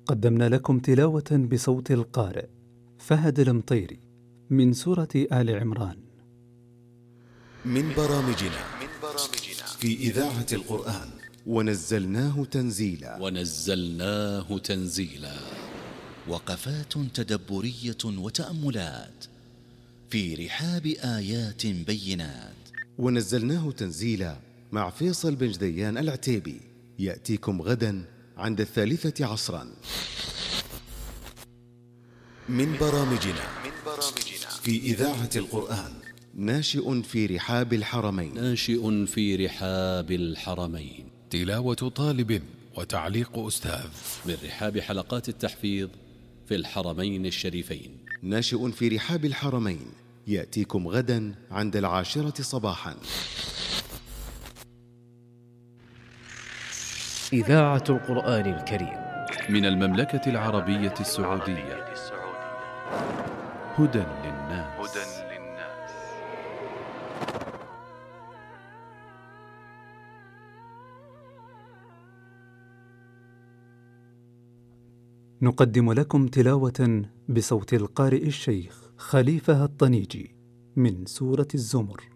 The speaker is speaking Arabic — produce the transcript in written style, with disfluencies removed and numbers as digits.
قدمنا لكم تلاوة بصوت القارئ فهد المطيري من سورة آل عمران. من برامجنا في إذاعة القرآن. ونزلناه تنزيلا وقفات تدبرية وتأملات في رحاب آيات بينات. ونزلناه تنزيلا مع فيصل بن جديان العتيبي، يأتيكم غدا عند 3 عصرا. من برامجنا في إذاعة القرآن. ناشئ في رحاب الحرمين. تلاوة طالب وتعليق أستاذ من رحاب حلقات التحفيظ في الحرمين الشريفين. ناشئ في رحاب الحرمين يأتيكم غدا عند 10 صباحا. إذاعة القرآن الكريم من المملكة العربية السعودية. هدى للناس. نقدم لكم تلاوة بصوت القارئ الشيخ خليفة الطنيجي من سورة الزمر.